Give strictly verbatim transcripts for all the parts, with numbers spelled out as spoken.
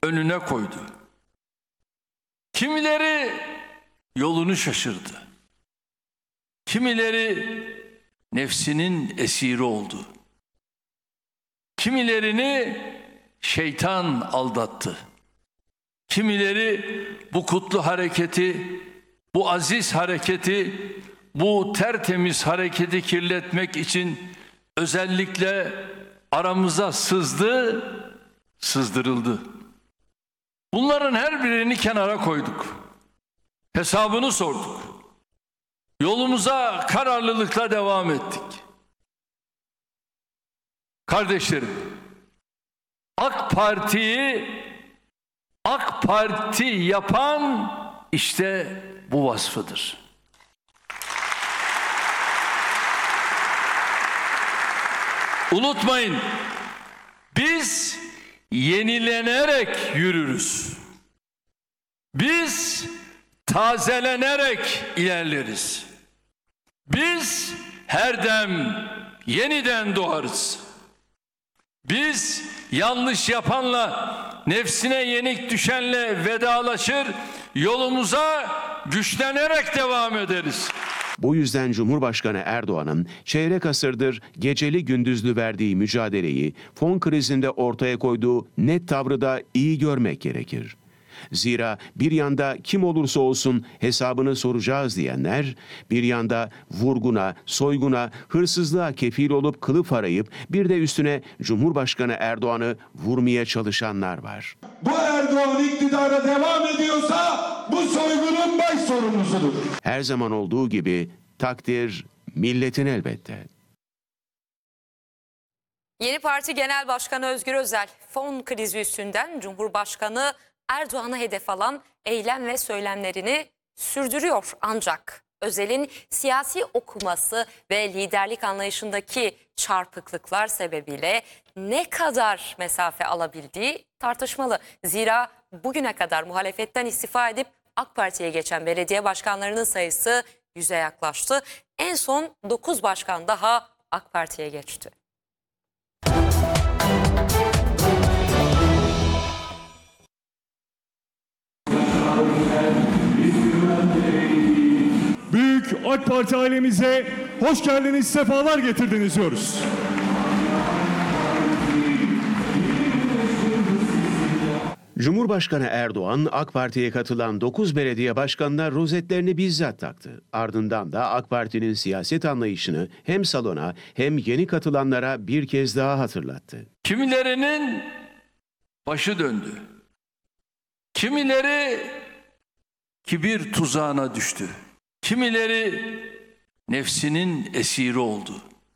önüne koydu. Kimileri yolunu şaşırdı. Kimileri nefsinin esiri oldu. Kimilerini şeytan aldattı. Kimileri bu kutlu hareketi, bu aziz hareketi, bu tertemiz hareketi kirletmek için özellikle aramıza sızdı, sızdırıldı. Bunların her birini kenara koyduk. Hesabını sorduk. Yolumuza kararlılıkla devam ettik. Kardeşlerim, AK Parti'yi AK Parti yapan işte bu vasfıdır. Unutmayın, biz yenilenerek yürürüz. Biz tazelenerek ilerleriz. Biz her dem yeniden doğarız. Biz yanlış yapanla, nefsine yenik düşenle vedalaşır, yolumuza güçlenerek devam ederiz. Bu yüzden Cumhurbaşkanı Erdoğan'ın çeyrek asırdır geceli gündüzlü verdiği mücadeleyi fon krizinde ortaya koyduğu net tavrı da iyi görmek gerekir. Zira bir yanda kim olursa olsun hesabını soracağız diyenler, bir yanda vurguna, soyguna, hırsızlığa kefil olup kılıf arayıp bir de üstüne Cumhurbaşkanı Erdoğan'ı vurmaya çalışanlar var. Bu Erdoğan iktidara devam ediyorsa bu soygunun baş sorumlusudur. Her zaman olduğu gibi takdir milletin elbette. Yeni Parti Genel Başkanı Özgür Özel, fon krizi üstünden Cumhurbaşkanı Erdoğan'ı hedef alan eylem ve söylemlerini sürdürüyor. Ancak Özel'in siyasi okuması ve liderlik anlayışındaki çarpıklıklar sebebiyle ne kadar mesafe alabildiği tartışmalı. Zira bugüne kadar muhalefetten istifa edip AK Parti'ye geçen belediye başkanlarının sayısı yüze yaklaştı. En son dokuz başkan daha AK Parti'ye geçti. Büyük AK Parti ailemize hoş geldiniz, sefalar getirdiniz diyoruz. Cumhurbaşkanı Erdoğan, AK Parti'ye katılan dokuz belediye başkanına rozetlerini bizzat taktı. Ardından da AK Parti'nin siyaset anlayışını hem salona hem yeni katılanlara bir kez daha hatırlattı. Kimilerinin başı döndü. Kimileri kibir tuzağına düştü. Kimileri nefsinin esiri oldu.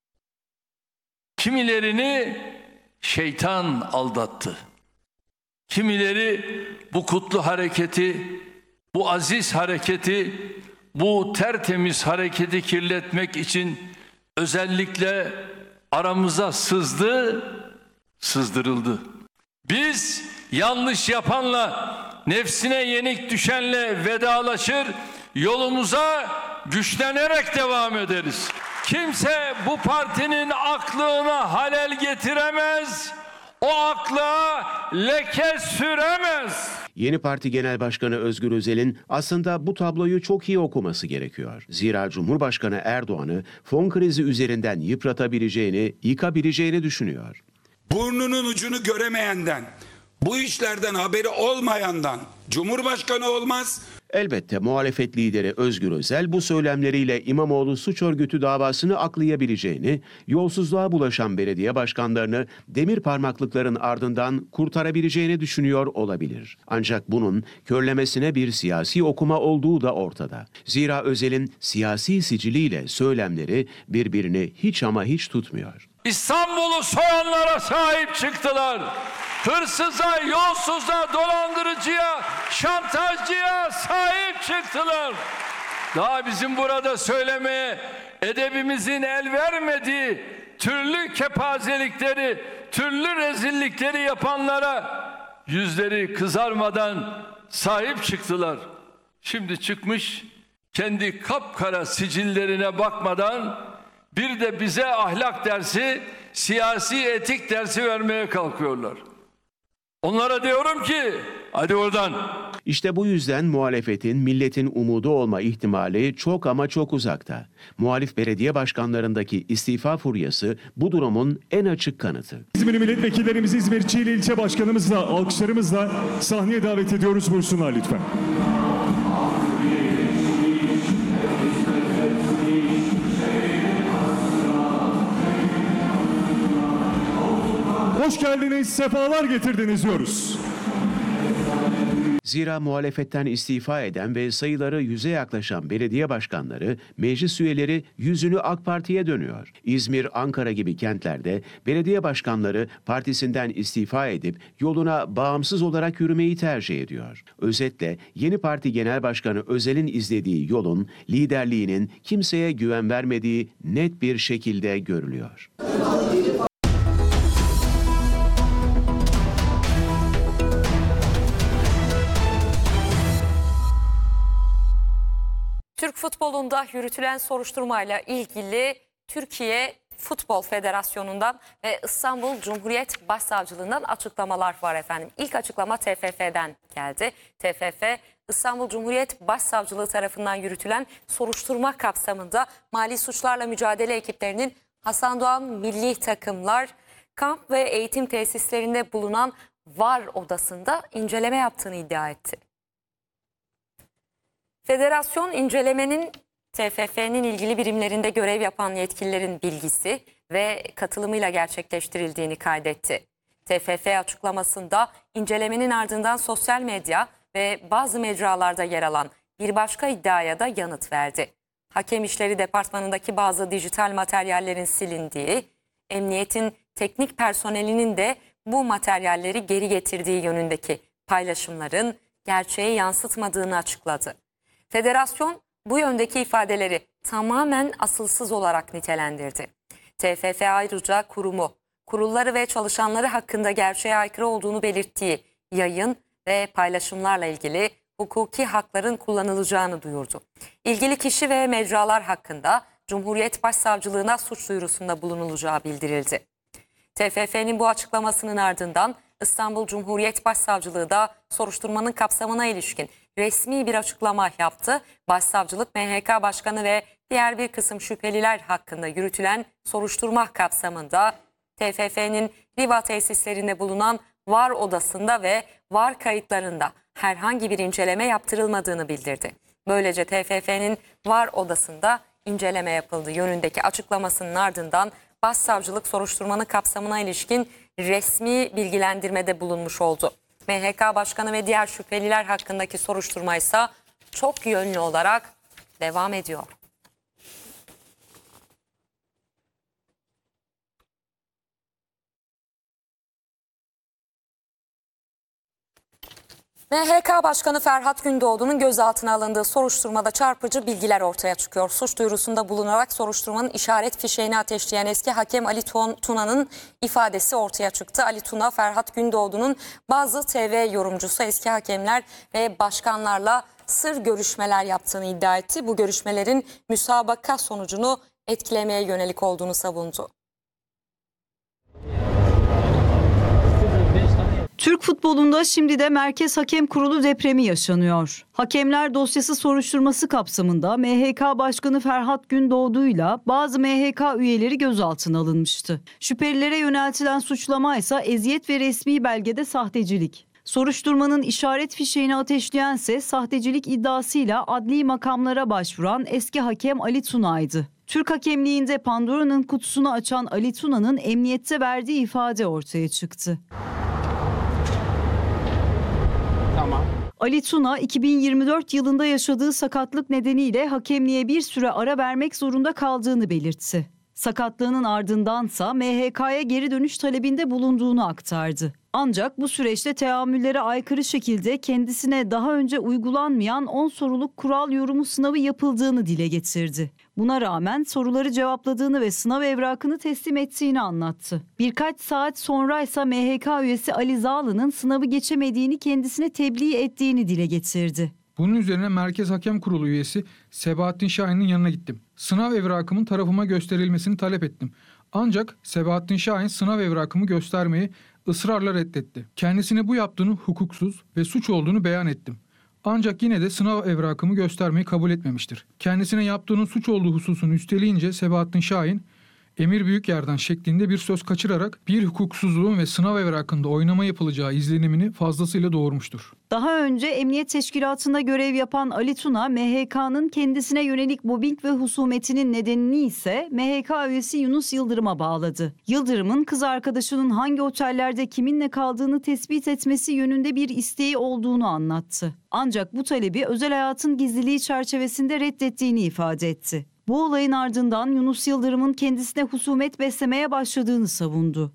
Kimilerini şeytan aldattı. Kimileri bu kutlu hareketi, bu aziz hareketi, bu tertemiz hareketi kirletmek için özellikle aramıza sızdı, sızdırıldı. Biz yanlış yapanla, nefsine yenik düşenle vedalaşır, yolumuza güçlenerek devam ederiz. Kimse bu partinin aklına halel getiremez, o akla leke süremez. Yeni Parti Genel Başkanı Özgür Özel'in aslında bu tabloyu çok iyi okuması gerekiyor. Zira Cumhurbaşkanı Erdoğan'ı fon krizi üzerinden yıpratabileceğini, yıkabileceğini düşünüyor. Burnunun ucunu göremeyenden, bu işlerden haberi olmayandan Cumhurbaşkanı olmaz. Elbette muhalefet lideri Özgür Özel bu söylemleriyle İmamoğlu suç örgütü davasını aklayabileceğini, yolsuzluğa bulaşan belediye başkanlarını demir parmaklıkların ardından kurtarabileceğini düşünüyor olabilir. Ancak bunun körlemesine bir siyasi okuma olduğu da ortada. Zira Özel'in siyasi siciliyle söylemleri birbirini hiç ama hiç tutmuyor. İstanbul'u soyanlara sahip çıktılar. Hırsıza, yolsuza, dolandırıcıya, şantajcıya sahip çıktılar. Daha bizim burada söylemeye edebimizin el vermediği türlü kepazelikleri, türlü rezillikleri yapanlara yüzleri kızarmadan sahip çıktılar. Şimdi çıkmış kendi kapkara sicillerine bakmadan bir de bize ahlak dersi, siyasi etik dersi vermeye kalkıyorlar. Onlara diyorum ki hadi oradan. İşte bu yüzden muhalefetin milletin umudu olma ihtimali çok ama çok uzakta. Muhalif belediye başkanlarındaki istifa furyası bu durumun en açık kanıtı. İzmir milletvekillerimizi İzmir Çiğli ilçe başkanımızla, alkışlarımızla sahneye davet ediyoruz. Buyursunlar lütfen. Hoş geldiniz, sefalar getirdiniz diyoruz. Zira muhalefetten istifa eden ve sayıları yüze yaklaşan belediye başkanları, meclis üyeleri yüzünü AK Parti'ye dönüyor. İzmir, Ankara gibi kentlerde belediye başkanları partisinden istifa edip yoluna bağımsız olarak yürümeyi tercih ediyor. Özetle yeni parti genel başkanı Özel'in izlediği yolun, liderliğinin kimseye güven vermediği net bir şekilde görülüyor. Türk futbolunda yürütülen soruşturmayla ilgili Türkiye Futbol Federasyonu'ndan ve İstanbul Cumhuriyet Başsavcılığı'ndan açıklamalar var efendim. İlk açıklama T F F'den geldi. T F F, İstanbul Cumhuriyet Başsavcılığı tarafından yürütülen soruşturma kapsamında mali suçlarla mücadele ekiplerinin Hasan Doğan Milli Takımlar kamp ve eğitim tesislerinde bulunan VAR odasında inceleme yaptığını iddia etti. Federasyon incelemenin T F F'nin ilgili birimlerinde görev yapan yetkililerin bilgisi ve katılımıyla gerçekleştirildiğini kaydetti. T F F açıklamasında incelemenin ardından sosyal medya ve bazı mecralarda yer alan bir başka iddiaya da yanıt verdi. Hakem İşleri Departmanı'ndaki bazı dijital materyallerin silindiği, emniyetin teknik personelinin de bu materyalleri geri getirdiği yönündeki paylaşımların gerçeği yansıtmadığını açıkladı. Federasyon bu yöndeki ifadeleri tamamen asılsız olarak nitelendirdi. T F F ayrıca kurumu, kurulları ve çalışanları hakkında gerçeğe aykırı olduğunu belirttiği yayın ve paylaşımlarla ilgili hukuki hakların kullanılacağını duyurdu. İlgili kişi ve mecralar hakkında Cumhuriyet Başsavcılığına suç duyurusunda bulunulacağı bildirildi. T F F'nin bu açıklamasının ardından İstanbul Cumhuriyet Başsavcılığı da soruşturmanın kapsamına ilişkin resmi bir açıklama yaptı. Başsavcılık, M H K Başkanı ve diğer bir kısım şüpheliler hakkında yürütülen soruşturma kapsamında T F F'nin Riva tesislerinde bulunan VAR odasında ve VAR kayıtlarında herhangi bir inceleme yaptırılmadığını bildirdi. Böylece T F F'nin VAR odasında inceleme yapıldığı yönündeki açıklamasının ardından Başsavcılık soruşturmanın kapsamına ilişkin resmi bilgilendirmede bulunmuş oldu. M H K Başkanı ve diğer şüpheliler hakkındaki soruşturma ise çok yönlü olarak devam ediyor. M H K Başkanı Ferhat Gündoğdu'nun gözaltına alındığı soruşturmada çarpıcı bilgiler ortaya çıkıyor. Suç duyurusunda bulunarak soruşturmanın işaret fişeğini ateşleyen eski hakem Ali Tuna'nın ifadesi ortaya çıktı. Ali Tuna, Ferhat Gündoğdu'nun bazı T V yorumcusu, eski hakemler ve başkanlarla sır görüşmeler yaptığını iddia etti. Bu görüşmelerin müsabaka sonucunu etkilemeye yönelik olduğunu savundu. Türk futbolunda şimdi de Merkez Hakem Kurulu depremi yaşanıyor. Hakemler dosyası soruşturması kapsamında M H K Başkanı Ferhat Gündoğdu'yla bazı M H K üyeleri gözaltına alınmıştı. Şüphelilere yöneltilen suçlama ise eziyet ve resmi belgede sahtecilik. Soruşturmanın işaret fişeğini ateşleyense sahtecilik iddiasıyla adli makamlara başvuran eski hakem Ali Tuna'ydı. Türk hakemliğinde Pandora'nın kutusunu açan Ali Tuna'nın emniyette verdiği ifade ortaya çıktı. Ali Tuna iki bin yirmi dört yılında yaşadığı sakatlık nedeniyle hakemliğe bir süre ara vermek zorunda kaldığını belirtti. Sakatlığının ardındansa M H K'ya geri dönüş talebinde bulunduğunu aktardı. Ancak bu süreçte teamüllere aykırı şekilde kendisine daha önce uygulanmayan on soruluk kural yorumu sınavı yapıldığını dile getirdi. Buna rağmen soruları cevapladığını ve sınav evrakını teslim ettiğini anlattı. Birkaç saat sonra ise M H K üyesi Ali Zağlı'nın sınavı geçemediğini kendisine tebliğ ettiğini dile getirdi. Bunun üzerine Merkez Hakem Kurulu üyesi Sebahattin Şahin'in yanına gittim. Sınav evrakımın tarafıma gösterilmesini talep ettim. Ancak Sebahattin Şahin sınav evrakımı göstermeyi ısrarla reddetti. Kendisine bu yaptığının hukuksuz ve suç olduğunu beyan ettim. Ancak yine de sınav evrakımı göstermeyi kabul etmemiştir. Kendisine yaptığının suç olduğu hususunu üsteleyince Sebahattin Şahin, emir büyükyerden şeklinde bir söz kaçırarak bir hukuksuzluğun ve sınav evrakında oynama yapılacağı izlenimini fazlasıyla doğurmuştur. Daha önce Emniyet Teşkilatı'nda görev yapan Ali Tuna, M H K'nın kendisine yönelik mobbing ve husumetinin nedenini ise M H K üyesi Yunus Yıldırım'a bağladı. Yıldırım'ın kız arkadaşının hangi otellerde kiminle kaldığını tespit etmesi yönünde bir isteği olduğunu anlattı. Ancak bu talebi özel hayatın gizliliği çerçevesinde reddettiğini ifade etti. Bu olayın ardından Yunus Yıldırım'ın kendisine husumet beslemeye başladığını savundu.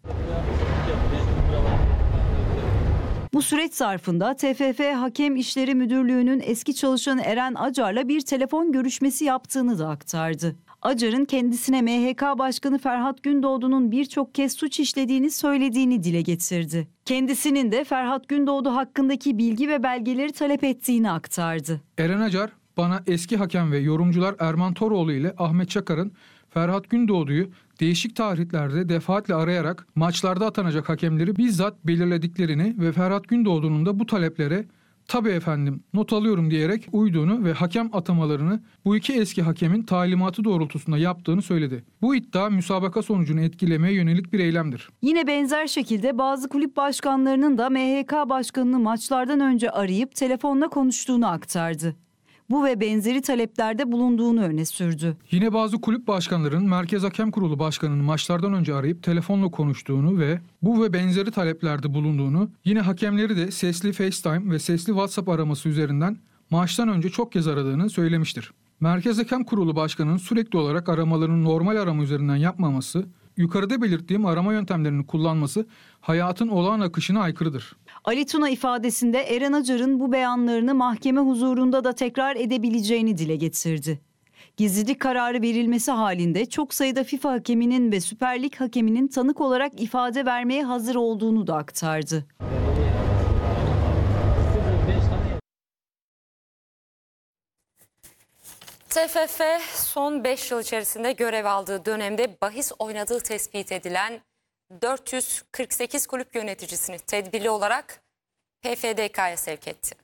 Bu süreç zarfında T F F Hakem İşleri Müdürlüğü'nün eski çalışanı Eren Acar'la bir telefon görüşmesi yaptığını da aktardı. Acar'ın kendisine M H K Başkanı Ferhat Gündoğdu'nun birçok kez suç işlediğini söylediğini dile getirdi. Kendisinin de Ferhat Gündoğdu hakkındaki bilgi ve belgeleri talep ettiğini aktardı. Eren Acar, bana eski hakem ve yorumcular Erman Toroğlu ile Ahmet Çakar'ın Ferhat Gündoğdu'yu değişik tarihlerde defaatle arayarak maçlarda atanacak hakemleri bizzat belirlediklerini ve Ferhat Gündoğdu'nun da bu taleplere "Tabii efendim, not alıyorum" diyerek uyduğunu ve hakem atamalarını bu iki eski hakemin talimatı doğrultusunda yaptığını söyledi. Bu iddia müsabaka sonucunu etkilemeye yönelik bir eylemdir. Yine benzer şekilde bazı kulüp başkanlarının da M H K başkanını maçlardan önce arayıp telefonla konuştuğunu aktardı. Bu ve benzeri taleplerde bulunduğunu öne sürdü. Yine bazı kulüp başkanlarının Merkez Hakem Kurulu Başkanı'nı maçlardan önce arayıp telefonla konuştuğunu ve bu ve benzeri taleplerde bulunduğunu, yine hakemleri de sesli FaceTime ve sesli WhatsApp araması üzerinden maçtan önce çok kez aradığını söylemiştir. Merkez Hakem Kurulu Başkanı'nın sürekli olarak aramalarını normal arama üzerinden yapmaması, yukarıda belirttiğim arama yöntemlerini kullanması hayatın olağan akışına aykırıdır. Ali Tuna ifadesinde Eren Acar'ın bu beyanlarını mahkeme huzurunda da tekrar edebileceğini dile getirdi. Gizlilik kararı verilmesi halinde çok sayıda FIFA hakeminin ve Süper Lig hakeminin tanık olarak ifade vermeye hazır olduğunu da aktardı. T F F son beş yıl içerisinde görev aldığı dönemde bahis oynadığı tespit edilen dört yüz kırk sekiz kulüp yöneticisini tedbirli olarak P F D K'ya sevk etti.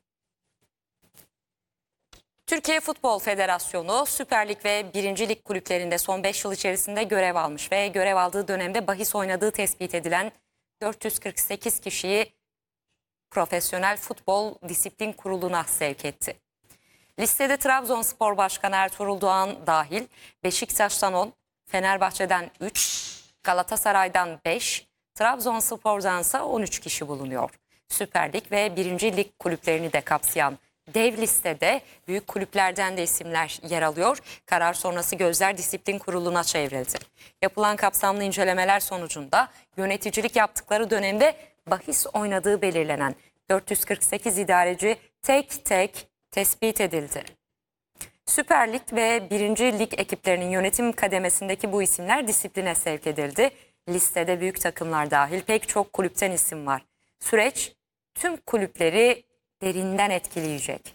Türkiye Futbol Federasyonu Süper Lig ve birinci Lig kulüplerinde son beş yıl içerisinde görev almış ve görev aldığı dönemde bahis oynadığı tespit edilen dört yüz kırk sekiz kişiyi Profesyonel Futbol Disiplin Kurulu'na sevk etti. Listede Trabzonspor Başkanı Ertuğrul Doğan dahil Beşiktaş'tan on, Fenerbahçe'den üç, Galatasaray'dan beş, Trabzonspor'dan ise on üç kişi bulunuyor. Süper Lig ve birinci Lig kulüplerini de kapsayan dev listede büyük kulüplerden de isimler yer alıyor. Karar sonrası gözler Disiplin Kurulu'na çevrildi. Yapılan kapsamlı incelemeler sonucunda yöneticilik yaptıkları dönemde bahis oynadığı belirlenen dört yüz kırk sekiz idareci tek tek tespit edildi. Süper Lig ve birinci Lig ekiplerinin yönetim kademesindeki bu isimler disipline sevk edildi. Listede büyük takımlar dahil pek çok kulüpten isim var. Süreç tüm kulüpleri derinden etkileyecek.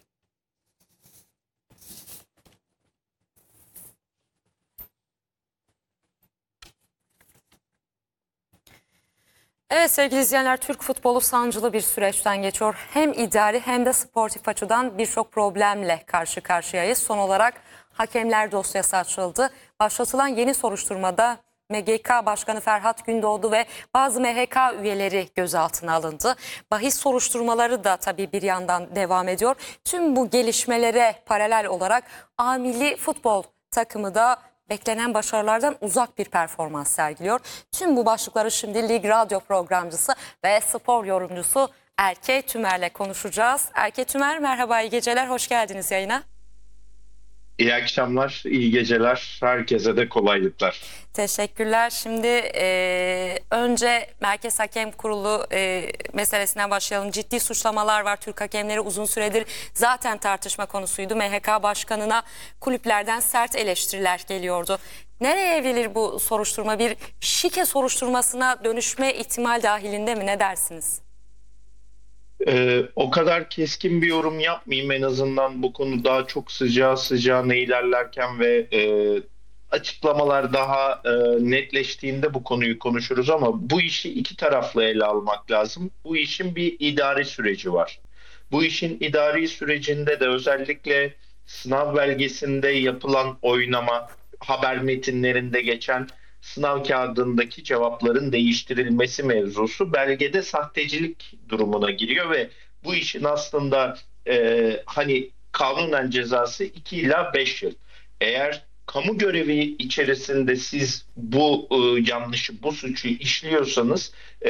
Evet sevgili izleyenler, Türk futbolu sancılı bir süreçten geçiyor. Hem idari hem de sportif açıdan birçok problemle karşı karşıyayız. Son olarak hakemler dosyası açıldı. Başlatılan yeni soruşturmada M G K Başkanı Ferhat Gündoğdu ve bazı M H K üyeleri gözaltına alındı. Bahis soruşturmaları da tabii bir yandan devam ediyor. Tüm bu gelişmelere paralel olarak A Milli Futbol takımı da beklenen başarılardan uzak bir performans sergiliyor. Tüm bu başlıkları şimdi Lig Radyo programcısı ve spor yorumcusu Erke Tümer'le konuşacağız. Erke Tümer, merhaba, iyi geceler, hoş geldiniz yayına. İyi akşamlar, iyi geceler. Herkese de kolaylıklar. Teşekkürler. Şimdi e, önce Merkez Hakem Kurulu e, meselesinden başlayalım. Ciddi suçlamalar var. Türk hakemleri uzun süredir zaten tartışma konusuydu. M H K Başkanı'na kulüplerden sert eleştiriler geliyordu. Nereye evrilir bu soruşturma? Bir şike soruşturmasına dönüşme ihtimal dahilinde mi? Ne dersiniz? Ee, o kadar keskin bir yorum yapmayayım. En azından bu konu daha çok sıcağı sıcağına ilerlerken ve e, açıklamalar daha e, netleştiğinde bu konuyu konuşuruz ama bu işi iki taraflı ele almak lazım. Bu işin bir idari süreci var. Bu işin idari sürecinde de özellikle sınav belgesinde yapılan oynama, haber metinlerinde geçen sınav kağıdındaki cevapların değiştirilmesi mevzusu belgede sahtecilik durumuna giriyor ve bu işin aslında e, hani kanunen cezası iki ila beş yıl. Eğer kamu görevi içerisinde siz bu e, yanlışı, bu suçu işliyorsanız e,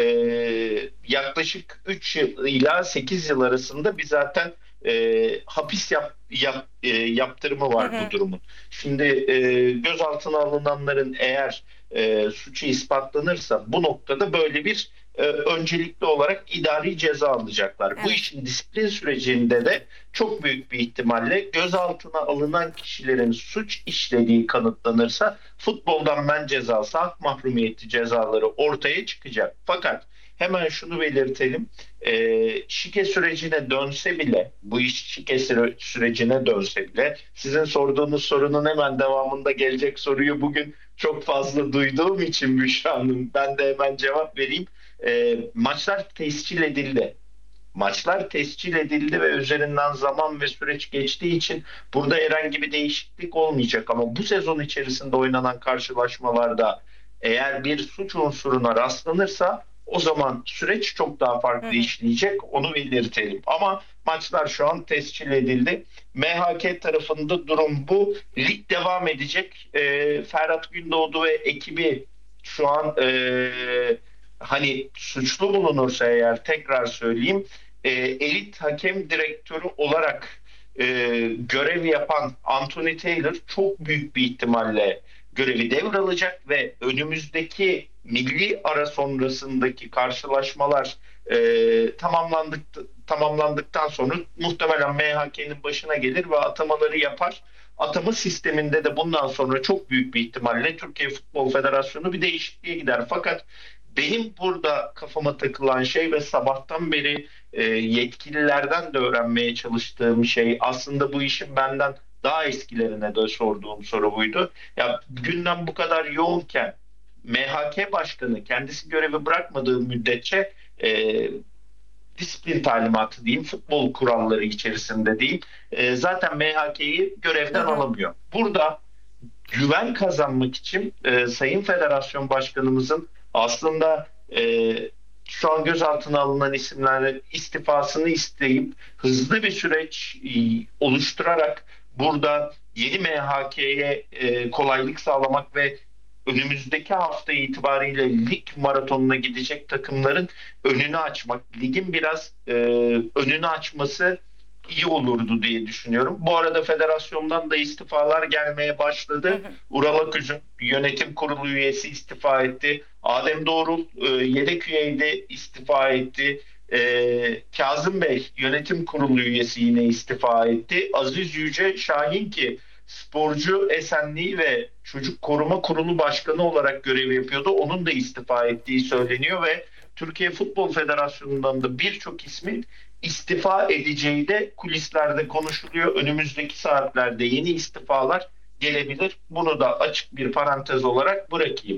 yaklaşık üç yıl ila sekiz yıl arasında bir zaten e, hapis yap, yap, e, yaptırımı var Hı hı. bu durumun. Şimdi e, gözaltına alınanların eğer e, suçu ispatlanırsa bu noktada böyle bir e, öncelikli olarak idari ceza alacaklar. Evet. Bu işin disiplin sürecinde de çok büyük bir ihtimalle gözaltına alınan kişilerin suç işlediği kanıtlanırsa futboldan men cezası, hak mahrumiyeti cezaları ortaya çıkacak. Fakat hemen şunu belirtelim, e, şike sürecine dönse bile, bu iş şike süre- sürecine dönse bile, sizin sorduğunuz sorunun hemen devamında gelecek soruyu bugün çok fazla duyduğum için Büşra Hanım, ben de hemen cevap vereyim. E, maçlar tescil edildi. Maçlar tescil edildi ve üzerinden zaman ve süreç geçtiği için burada herhangi bir değişiklik olmayacak. Ama bu sezon içerisinde oynanan karşılaşmalarda eğer bir suç unsuruna rastlanırsa o zaman süreç çok daha farklı Hı hı. işleyecek. Onu belirtelim. Ama maçlar şu an tescil edildi. M H K tarafında durum bu. Lig devam edecek. Ee, Ferhat Gündoğdu ve ekibi şu an e, hani suçlu bulunursa eğer tekrar söyleyeyim e, elit hakem direktörü olarak e, görev yapan Anthony Taylor çok büyük bir ihtimalle görevi devralacak ve önümüzdeki milli ara sonrasındaki karşılaşmalar e, tamamlandık tamamlandıktan sonra muhtemelen M H K'nin başına gelir ve atamaları yapar. Atama sisteminde de bundan sonra çok büyük bir ihtimalle Türkiye Futbol Federasyonu bir değişikliğe gider. Fakat benim burada kafama takılan şey ve sabahtan beri e, yetkililerden de öğrenmeye çalıştığım şey, aslında bu işin benden daha eskilerine de sorduğum soru buydu. Ya gündem bu kadar yoğunken M H K Başkanı kendisi görevi bırakmadığı müddetçe e, disiplin talimatı diyeyim, futbol kuralları içerisinde diyeyim, e, zaten M H K'yi görevden alamıyor. Burada güven kazanmak için e, Sayın Federasyon Başkanımızın aslında e, şu an gözaltına alınan isimlerin istifasını isteyip hızlı bir süreç e, oluşturarak burada yeni M H K'ye e, kolaylık sağlamak ve önümüzdeki hafta itibariyle lig maratonuna gidecek takımların önünü açmak, ligin biraz e, önünü açması iyi olurdu diye düşünüyorum. Bu arada federasyondan da istifalar gelmeye başladı. Hı hı. Ural Aküz'ün yönetim kurulu üyesi istifa etti. Adem Doğrul e, yedek üyeydi, istifa etti. E, Kazım Bey yönetim kurulu üyesi yine istifa etti. Aziz Yüce Şahin ki sporcu esenliği ve çocuk koruma kurulu başkanı olarak görev yapıyordu. Onun da istifa ettiği söyleniyor ve Türkiye Futbol Federasyonu'ndan da birçok ismin istifa edeceği de kulislerde konuşuluyor. Önümüzdeki saatlerde yeni istifalar gelebilir. Bunu da açık bir parantez olarak bırakayım.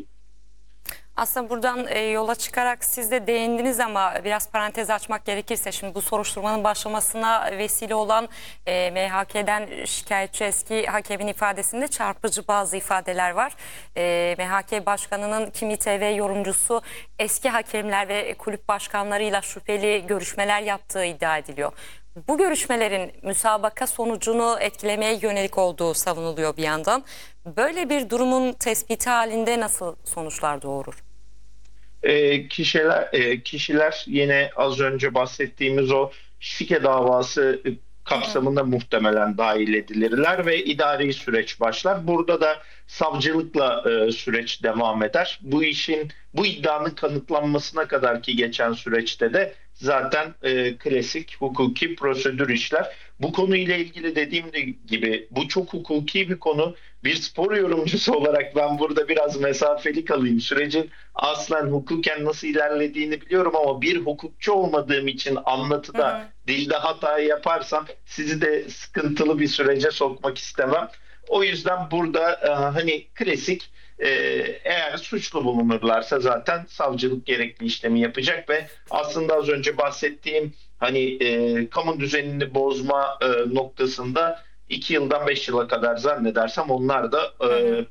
Aslında buradan e, yola çıkarak siz de değindiniz ama biraz parantez açmak gerekirse şimdi bu soruşturmanın başlamasına vesile olan e, M H K'den şikayetçi eski hakemin ifadesinde çarpıcı bazı ifadeler var. E, M H K Başkanı'nın kimi T V yorumcusu eski hakemler ve kulüp başkanlarıyla şüpheli görüşmeler yaptığı iddia ediliyor. Bu görüşmelerin müsabaka sonucunu etkilemeye yönelik olduğu savunuluyor bir yandan. Böyle bir durumun tespiti halinde nasıl sonuçlar doğurur? E, kişiler, e, kişiler yine az önce bahsettiğimiz o şike davası kapsamında hmm. muhtemelen dahil edilirler ve idari süreç başlar. Burada da savcılıkla e, süreç devam eder. Bu işin, bu iddianın kanıtlanmasına kadar ki geçen süreçte de zaten e, klasik hukuki prosedür işler. Bu konuyla ilgili dediğim gibi bu çok hukuki bir konu. Bir spor yorumcusu olarak ben burada biraz mesafeli kalayım. Sürecin aslen hukuken nasıl ilerlediğini biliyorum ama bir hukukçu olmadığım için anlatıda, hı hı. dilde hata yaparsam sizi de sıkıntılı bir sürece sokmak istemem. O yüzden burada e, hani klasik e, eğer suçlu bulunurlarsa zaten savcılık gerekli işlemi yapacak ve aslında az önce bahsettiğim hani e, kamu düzenini bozma e, noktasında iki yıldan beş yıla kadar zannedersem onlar da e,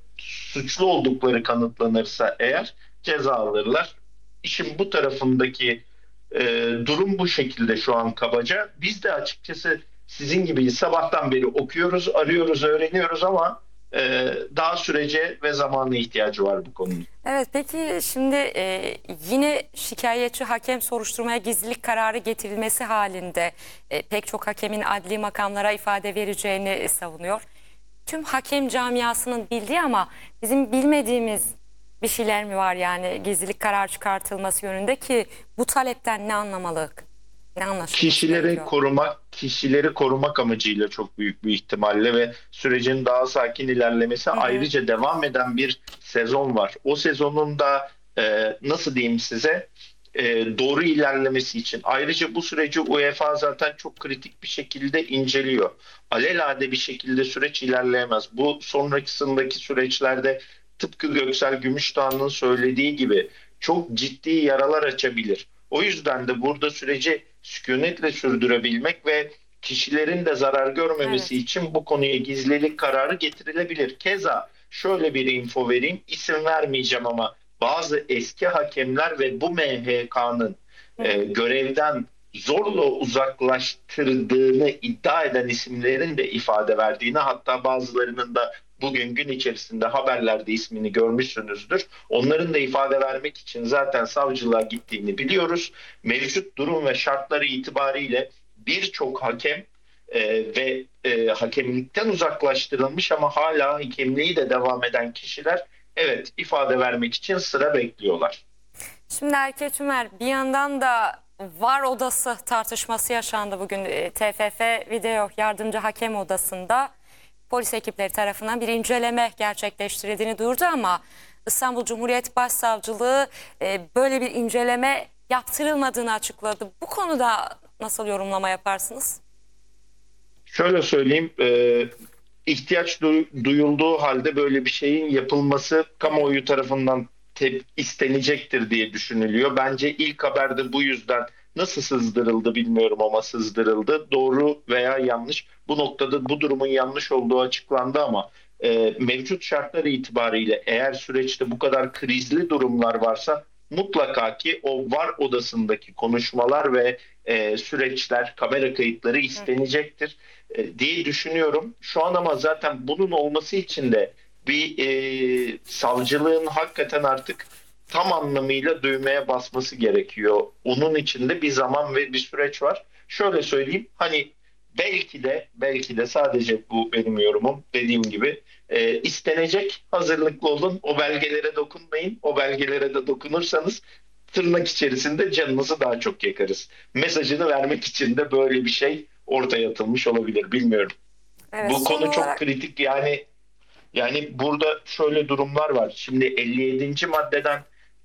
suçlu oldukları kanıtlanırsa eğer ceza alırlar. İşin bu tarafındaki e, durum bu şekilde şu an kabaca. Biz de açıkçası sizin gibi sabahtan beri okuyoruz, arıyoruz, öğreniyoruz ama e, daha sürece ve zamana ihtiyacı var bu konunun. Evet, peki şimdi e, yine şikayetçi hakem soruşturmaya gizlilik kararı getirilmesi halinde e, pek çok hakemin adli makamlara ifade vereceğini savunuyor. Tüm hakem camiasının bildiği ama bizim bilmediğimiz bir şeyler mi var yani gizlilik kararı çıkartılması yönünde ki bu talepten ne anlamalı? Ne anlaşılması Kişileri gerekiyor? korumak, kişileri korumak amacıyla çok büyük bir ihtimalle ve sürecin daha sakin ilerlemesi, ayrıca devam eden bir sezon var. O sezonun da e, nasıl diyeyim size e, doğru ilerlemesi için ayrıca bu süreci UEFA zaten çok kritik bir şekilde inceliyor. Alelade bir şekilde süreç ilerleyemez. Bu sonrakisindeki süreçlerde tıpkı Göksel Gümüşdağ'ın söylediği gibi çok ciddi yaralar açabilir. O yüzden de burada süreci sükunetle sürdürebilmek ve kişilerin de zarar görmemesi Evet. için bu konuya gizlilik kararı getirilebilir. Keza şöyle bir info vereyim, isim vermeyeceğim ama bazı eski hakemler ve bu M H K'nın e, görevden zorla uzaklaştırdığını iddia eden isimlerin de ifade verdiğini, hatta bazılarının da bugün gün içerisinde haberlerde ismini görmüşsünüzdür. Onların da ifade vermek için zaten savcılığa gittiğini biliyoruz. Mevcut durum ve şartları itibariyle birçok hakem e, ve e, hakemlikten uzaklaştırılmış ama hala hakemliği de devam eden kişiler evet ifade vermek için sıra bekliyorlar. Şimdi Erkeç Ümer, bir yandan da VAR odası tartışması yaşandı bugün. E, T F F Video Yardımcı Hakem Odası'nda polis ekipleri tarafından bir inceleme gerçekleştirildiğini duyurdu ama İstanbul Cumhuriyet Başsavcılığı e, böyle bir inceleme yaptırılmadığını açıkladı. Bu konuda nasıl yorumlama yaparsınız? Şöyle söyleyeyim, e, ihtiyaç du- duyulduğu halde böyle bir şeyin yapılması kamuoyu tarafından te- istenecektir diye düşünülüyor. Bence ilk haberde bu yüzden nasıl sızdırıldı bilmiyorum ama sızdırıldı. Doğru veya yanlış, bu noktada bu durumun yanlış olduğu açıklandı ama e, mevcut şartlar itibariyle eğer süreçte bu kadar krizli durumlar varsa mutlaka ki o VAR odasındaki konuşmalar ve e, süreçler, kamera kayıtları istenecektir e, diye düşünüyorum. Şu an ama zaten bunun olması için de bir e, savcılığın hakikaten artık tam anlamıyla düğmeye basması gerekiyor. Onun için de bir zaman ve bir süreç var. Şöyle söyleyeyim, hani belki de belki de sadece bu benim yorumum, dediğim gibi e, istenecek, hazırlıklı olun, o belgelere dokunmayın. O belgelere de dokunursanız tırnak içerisinde canınızı daha çok yakarız. Mesajını vermek için de böyle bir şey ortaya atılmış olabilir, bilmiyorum. Evet, Bu son konu çok olarak- kritik yani. Yani burada şöyle durumlar var. Şimdi elli yedinci maddeden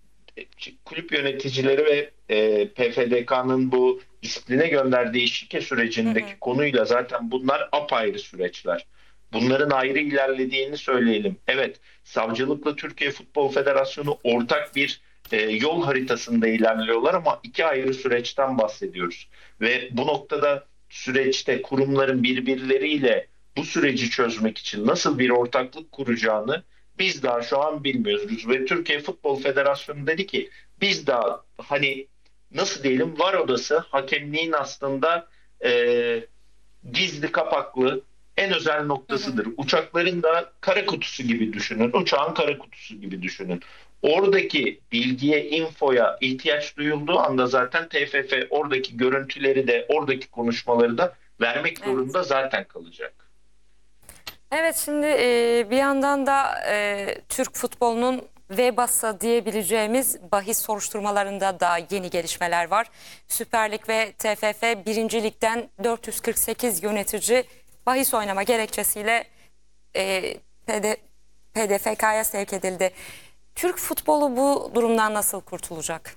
kulüp yöneticileri ve e, P F D K'nın bu disipline gönderdiği şike sürecindeki Hı hı. konuyla zaten bunlar apayrı süreçler. Bunların ayrı ilerlediğini söyleyelim. Evet, savcılıkla Türkiye Futbol Federasyonu ortak bir e, yol haritasında ilerliyorlar ama iki ayrı süreçten bahsediyoruz. Ve bu noktada süreçte kurumların birbirleriyle bu süreci çözmek için nasıl bir ortaklık kuracağını biz daha şu an bilmiyoruz. Ve Türkiye Futbol Federasyonu dedi ki biz daha hani nasıl diyelim VAR odası hakemliğin aslında e, gizli kapaklı en özel noktasıdır. Hı hı. Uçakların da kara kutusu gibi düşünün. Uçağın kara kutusu gibi düşünün. Oradaki bilgiye, infoya ihtiyaç duyulduğu anda zaten T F F oradaki görüntüleri de, oradaki konuşmaları da vermek zorunda evet. zaten kalacak. Evet, şimdi e, bir yandan da e, Türk futbolunun vebası diyebileceğimiz bahis soruşturmalarında da yeni gelişmeler var. Süper Lig ve T F F birinci Lig'den dört yüz kırk sekiz yönetici bahis oynama gerekçesiyle e, P D F K'ya sevk edildi. Türk futbolu bu durumdan nasıl kurtulacak?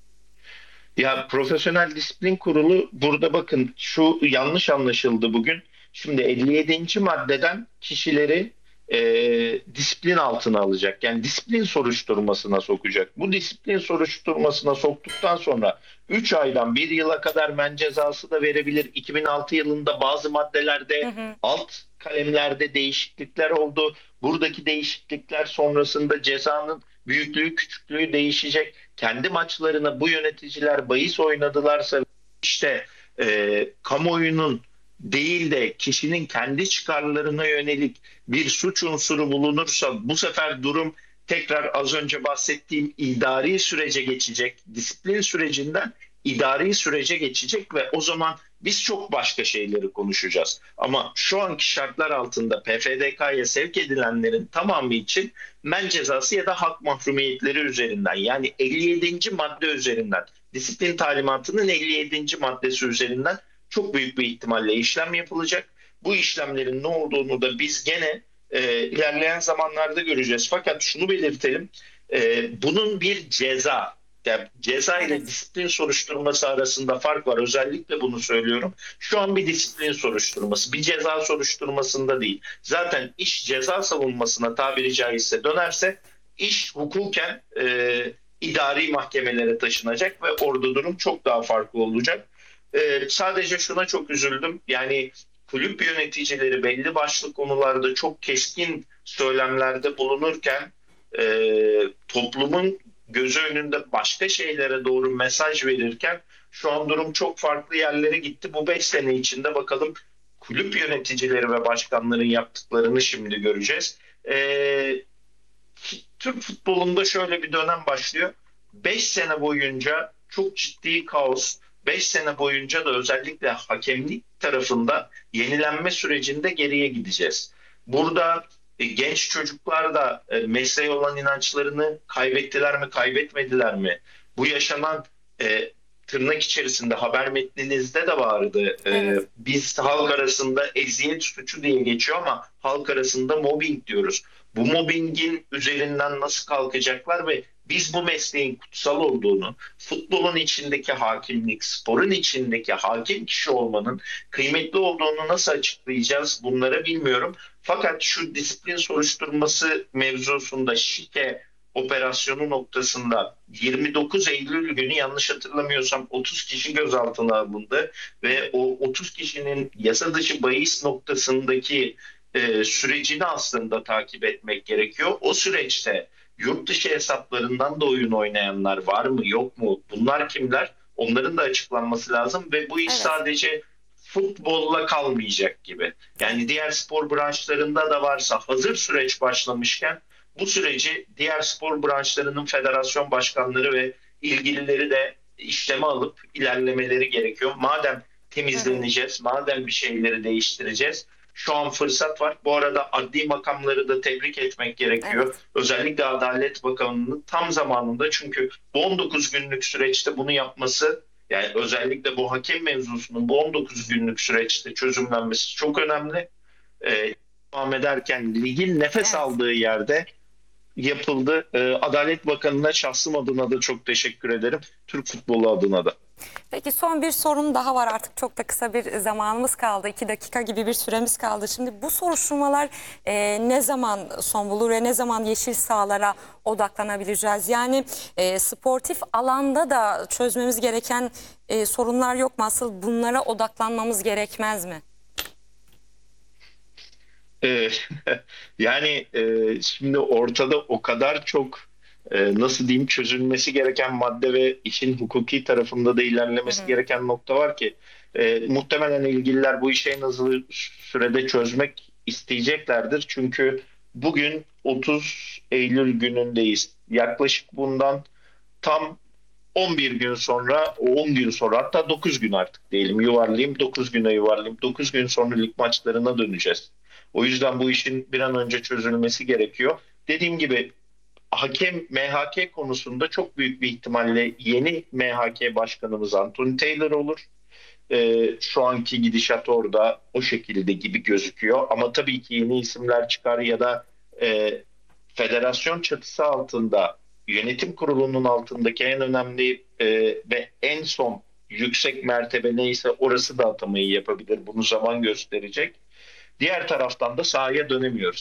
Ya Profesyonel Disiplin Kurulu burada bakın şu yanlış anlaşıldı bugün. Şimdi elli yedinci maddeden kişileri e, disiplin altına alacak. Yani disiplin soruşturmasına sokacak. Bu disiplin soruşturmasına soktuktan sonra üç aydan bir yıla kadar men cezası da verebilir. iki bin altı yılında bazı maddelerde hı hı. alt kalemlerde değişiklikler oldu. Buradaki değişiklikler sonrasında cezanın büyüklüğü küçüklüğü değişecek. Kendi maçlarına bu yöneticiler bahis oynadılarsa işte e, kamuoyunun değil de kişinin kendi çıkarlarına yönelik bir suç unsuru bulunursa bu sefer durum tekrar az önce bahsettiğim idari sürece geçecek. Disiplin sürecinden idari sürece geçecek ve o zaman biz çok başka şeyleri konuşacağız. Ama şu anki şartlar altında P F D K'ya sevk edilenlerin tamamı için men cezası ya da hak mahrumiyetleri üzerinden, yani elli yedinci madde üzerinden, disiplin talimatının elli yedinci maddesi üzerinden çok büyük bir ihtimalle işlem yapılacak. Bu işlemlerin ne olduğunu da biz gene e, ilerleyen zamanlarda göreceğiz. Fakat şunu belirtelim, e, bunun bir ceza, yani ceza ile evet. disiplin soruşturması arasında fark var. Özellikle bunu söylüyorum. Şu an bir disiplin soruşturması, bir ceza soruşturmasında değil. Zaten iş ceza savunmasına tabiri caizse dönerse iş hukuken e, idari mahkemelere taşınacak ve orada durum çok daha farklı olacak. Ee, sadece şuna çok üzüldüm. Yani kulüp yöneticileri belli başlı konularda çok keskin söylemlerde bulunurken e, toplumun gözü önünde başka şeylere doğru mesaj verirken şu an durum çok farklı yerlere gitti. Bu beş sene içinde bakalım kulüp yöneticileri ve başkanların yaptıklarını şimdi göreceğiz. E, Türk futbolunda şöyle bir dönem başlıyor. beş sene boyunca çok ciddi kaos, beş sene boyunca da özellikle hakemlik tarafında yenilenme sürecinde geriye gideceğiz. Burada e, genç çocuklar da e, mesleğe olan inançlarını kaybettiler mi, kaybetmediler mi? Bu yaşanan e, tırnak içerisinde haber metninizde de vardı. E, evet. Biz halk arasında eziyet suçu diye geçiyor ama halk arasında mobbing diyoruz. Bu mobbingin üzerinden nasıl kalkacaklar ve biz bu mesleğin kutsal olduğunu, futbolun içindeki hakimlik, sporun içindeki hakim kişi olmanın kıymetli olduğunu nasıl açıklayacağız bunları bilmiyorum. Fakat şu disiplin soruşturması mevzusunda şike operasyonu noktasında yirmi dokuz Eylül günü yanlış hatırlamıyorsam otuz kişi gözaltına alındı ve o otuz kişinin yasa dışı bahis noktasındaki e, sürecini aslında takip etmek gerekiyor. O süreçte yurt dışı hesaplarından da oyun oynayanlar var mı yok mu? Bunlar kimler? Onların da açıklanması lazım ve bu iş evet. sadece futbolla kalmayacak gibi. Yani diğer spor branşlarında da varsa hazır süreç başlamışken bu süreci diğer spor branşlarının federasyon başkanları ve ilgilileri de işleme alıp ilerlemeleri gerekiyor. Madem temizleneceğiz, evet. madem bir şeyleri değiştireceğiz, şu an fırsat var. Bu arada adli makamları da tebrik etmek gerekiyor. Evet. Özellikle Adalet Bakanı'nın tam zamanında, çünkü bu on dokuz günlük süreçte bunu yapması, yani özellikle bu hakem mevzusunun bu on dokuz günlük süreçte çözümlenmesi çok önemli. Ee, devam ederken ligin nefes evet. aldığı yerde yapıldı. Ee, Adalet Bakanı'na şahsım adına da çok teşekkür ederim. Türk futbolu adına da. Peki son bir sorum daha var, artık çok da kısa bir zamanımız kaldı. iki dakika gibi bir süremiz kaldı. Şimdi bu soruşturmalar e, ne zaman son bulur ve ne zaman yeşil sahalara odaklanabileceğiz? Yani e, sportif alanda da çözmemiz gereken e, sorunlar yok mu? Asıl bunlara odaklanmamız gerekmez mi? Ee, yani e, şimdi ortada o kadar çok Ee, nasıl diyeyim çözülmesi gereken madde ve işin hukuki tarafında da ilerlemesi Hı-hı. gereken nokta var ki e, muhtemelen ilgililer bu işi en hızlı sürede çözmek isteyeceklerdir. Çünkü bugün otuz Eylül günündeyiz. Yaklaşık bundan tam on bir gün sonra, on gün sonra, hatta dokuz gün artık diyelim yuvarlayayım, dokuz güne yuvarlayayım. dokuz gün sonra lig maçlarına döneceğiz. O yüzden bu işin bir an önce çözülmesi gerekiyor. Dediğim gibi hakem M H K konusunda çok büyük bir ihtimalle yeni M H K başkanımız Anthony Taylor olur. Ee, şu anki gidişat orada o şekilde gibi gözüküyor. Ama tabii ki yeni isimler çıkar ya da e, federasyon çatısı altında yönetim kurulunun altındaki en önemli e, ve en son yüksek mertebe neyse orası da atamayı yapabilir. Bunu zaman gösterecek. Diğer taraftan da sahaya dönemiyoruz.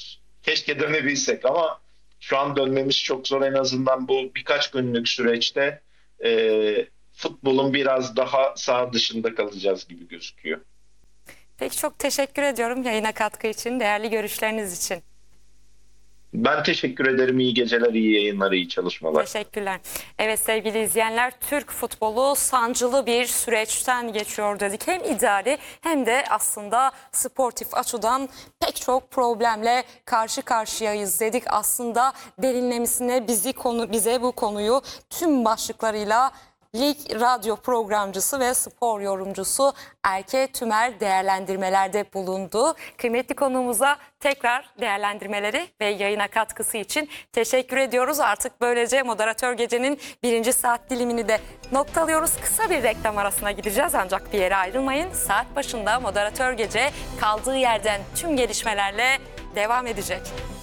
Keşke dönebilsek ama şu an dönmemiz çok zor. En azından bu birkaç günlük süreçte e, futbolun biraz daha saha dışında kalacağız gibi gözüküyor. Peki, çok teşekkür ediyorum yayına katkı için, değerli görüşleriniz için. Ben teşekkür ederim. İyi geceler, iyi yayınlar, iyi çalışmalar. Teşekkürler. Evet sevgili izleyenler, Türk futbolu sancılı bir süreçten geçiyor dedik. Hem idari hem de aslında sportif açıdan pek çok problemle karşı karşıyayız dedik. Aslında derinlemesine bizi konu bize bu konuyu tüm başlıklarıyla Lig radyo programcısı ve spor yorumcusu Erke Tümer değerlendirmelerde bulundu. Kıymetli konuğumuza tekrar değerlendirmeleri ve yayına katkısı için teşekkür ediyoruz. Artık böylece Moderatör Gece'nin birinci saat dilimini de noktalıyoruz. Kısa bir reklam arasına gideceğiz ancak bir yere ayrılmayın. Saat başında Moderatör Gece kaldığı yerden tüm gelişmelerle devam edecek.